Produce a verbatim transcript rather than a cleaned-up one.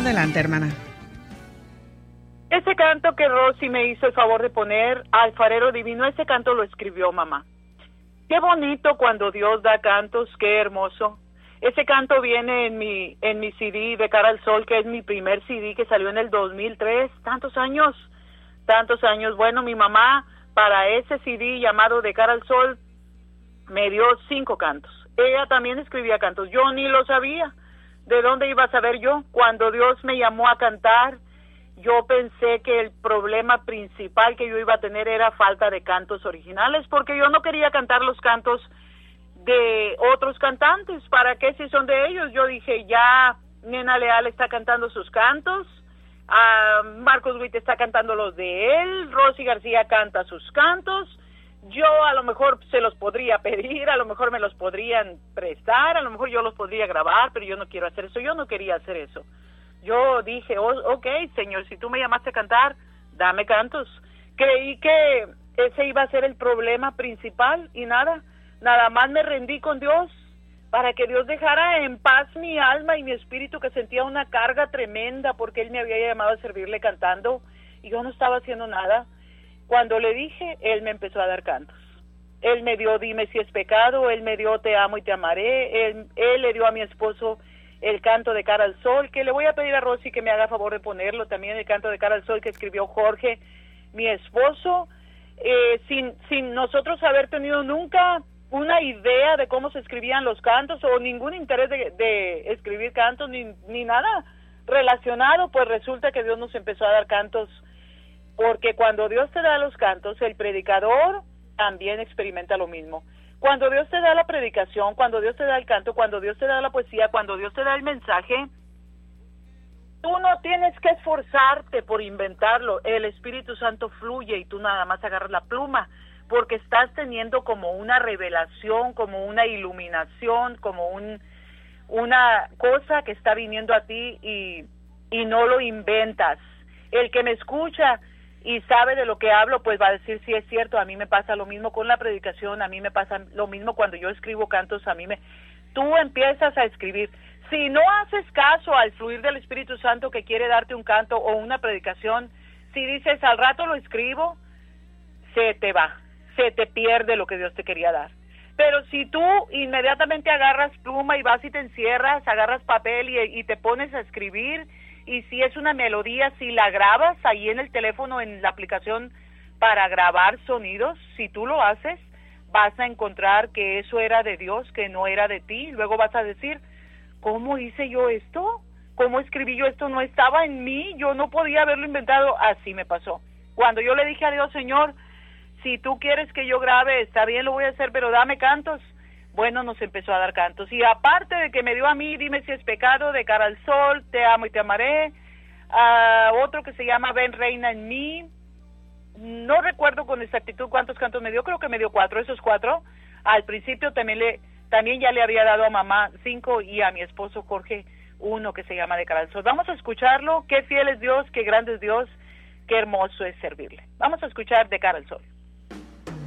Adelante, hermana. Ese canto que Rosy me hizo el favor de poner, Alfarero Divino, ese canto lo escribió mamá. Qué bonito cuando Dios da cantos, qué hermoso. Ese canto viene en mi en mi C D de Cara al Sol, que es mi primer C D que salió en el dos mil tres, tantos años, tantos años. Bueno, mi mamá para ese C D llamado De Cara al Sol me dio cinco cantos. Ella también escribía cantos, yo ni lo sabía. ¿De dónde iba a saber yo? Cuando Dios me llamó a cantar, yo pensé que el problema principal que yo iba a tener era falta de cantos originales, porque yo no quería cantar los cantos de otros cantantes. ¿Para qué si son de ellos? Yo dije, ya Nena Leal está cantando sus cantos, uh, Marcos Witt está cantando los de él, Rosy García canta sus cantos, yo a lo mejor se los podría pedir, a lo mejor me los podrían prestar, a lo mejor yo los podría grabar, pero yo no quiero hacer eso, yo no quería hacer eso. Yo dije, oh, ok, Señor, si tú me llamaste a cantar, dame cantos. Creí que ese iba a ser el problema principal y nada, nada más me rendí con Dios para que Dios dejara en paz mi alma y mi espíritu, que sentía una carga tremenda porque Él me había llamado a servirle cantando y yo no estaba haciendo nada. Cuando le dije, Él me empezó a dar cantos. Él me dio Dime si es pecado, Él me dio Te amo y te amaré, Él, él le dio a mi esposo el canto de Cara al Sol, que le voy a pedir a Rosy que me haga favor de ponerlo, también el canto de Cara al Sol que escribió Jorge, mi esposo, eh, sin, sin nosotros haber tenido nunca una idea de cómo se escribían los cantos o ningún interés de, de escribir cantos ni, ni nada relacionado, pues resulta que Dios nos empezó a dar cantos, porque cuando Dios te da los cantos, el predicador también experimenta lo mismo. Cuando Dios te da la predicación, cuando Dios te da el canto, cuando Dios te da la poesía, cuando Dios te da el mensaje, tú no tienes que esforzarte por inventarlo. El Espíritu Santo fluye y tú nada más agarras la pluma, porque estás teniendo como una revelación, como una iluminación, como un una cosa que está viniendo a ti y, y no lo inventas. El que me escucha y sabe de lo que hablo, pues va a decir, sí, es cierto, a mí me pasa lo mismo con la predicación, a mí me pasa lo mismo cuando yo escribo cantos, a mí me... Tú empiezas a escribir. Si no haces caso al fluir del Espíritu Santo que quiere darte un canto o una predicación, si dices, al rato lo escribo, se te va, se te pierde lo que Dios te quería dar. Pero si tú inmediatamente agarras pluma y vas y te encierras, agarras papel y, y te pones a escribir, y si es una melodía, si la grabas ahí en el teléfono, en la aplicación para grabar sonidos, si tú lo haces, vas a encontrar que eso era de Dios, que no era de ti. Luego vas a decir, ¿cómo hice yo esto? ¿Cómo escribí yo esto? No estaba en mí, yo no podía haberlo inventado. Así me pasó. Cuando yo le dije a Dios, Señor, si tú quieres que yo grabe, está bien, lo voy a hacer, pero dame cantos. Bueno, nos empezó a dar cantos. Y aparte de que me dio a mí, Dime si es pecado, De Cara al Sol, Te amo y te amaré, uh, otro que se llama Ven Reina en mí. No recuerdo con exactitud cuántos cantos me dio, creo que me dio cuatro, esos cuatro. Al principio también le también ya le había dado a mamá cinco y a mi esposo Jorge uno que se llama De Cara al Sol. Vamos a escucharlo. Qué fiel es Dios, qué grande es Dios, qué hermoso es servirle. Vamos a escuchar De Cara al Sol.